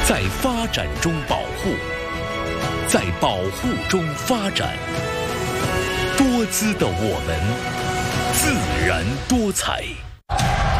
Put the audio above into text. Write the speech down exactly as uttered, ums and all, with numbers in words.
在发展中保护，在保护中发展。多姿的我们，自然多彩。